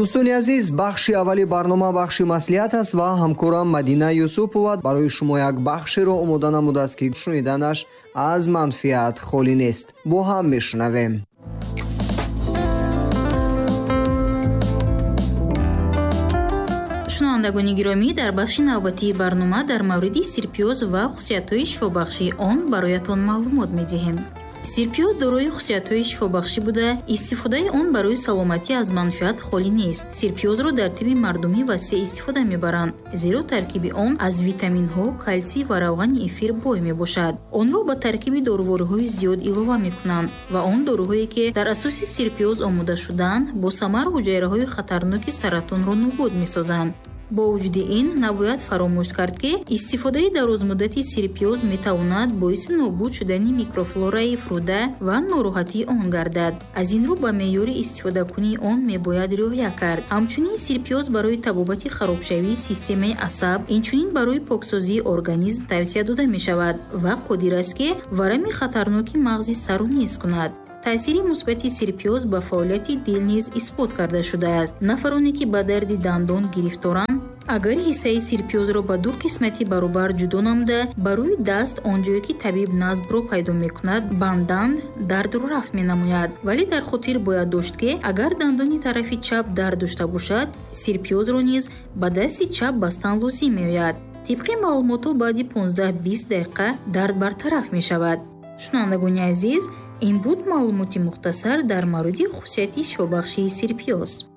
дӯстони азиз, бахши аввали барнома бахши маслиҳат аст ва ҳамкорам Мадина Юсупова барои шумо як бахшеро омода намудааст ки шуниданаш аз манфиат холӣ нест. бо ҳам мешунавем. шунавандагони гиромӣ, дар бахши навбатии барнома дар мавриди сирпиёз ва хусусиятҳои шифобахшии он бароятон маълумот медиҳем. сирпиёз дорои хусусиятҳои шифобахшӣ буда, истифодаи он барои саломатӣ аз манфиат холӣ нест. сирпиёзро дар тиби мардумӣ васеъ истифода мебаранд, зеро таркиби он аз витаминҳо, калтсий ва равғани эфир бой мебошад. онро ба таркиби дорувориҳои зиёд илова мекунанд ва он доруҳое ки дар асоси сирпиёз омода шудаанд, бо самар ҳуҷайраҳои хатарноки саратонро нобуд месозанд. бо вуҷуди ин, набояд фаромӯш кард ки истифодаи дарозмуддати сирпиёз метавонад боиси нобуд шудани микрофлораи фурӯда ва нороҳатии он гардад. аз ин рӯ ба меъёри истифодакунии он мебояд риоя кард. ҳамчунин сирпиёз барои табобати харобшавии системаи асаб, инчунин барои поксозии организм тавсия дода мешавад ва қодир аст ки варами хатарноки мағзи сару нез кунад. таъсири мусбати сирпиёз ба фаъолияти дил низ исбот карда шудааст. нафароне ки ба дарди дандон гирифторанд, агар ҳиссаи сирпиёзро ба ду қисмати баробар ҷудо намуда, ба рӯи даст онҷое ки табиб назбро пайдо мекунад банданд, дардро рафъ менамояд. вале дар хотир бояд дошт ки агар дандони тарафи чап дард дошта бошад, сирпиёзро низ ба дасти чап бастан лозим меояд. тибқи маълумотҳо баъди 15-20 дақиқа дард бартараф мешавад. шунавандагони азиз, ин буд маълумоти мухтасар дар мавриди хусусияти шифобахшии сирпиёз.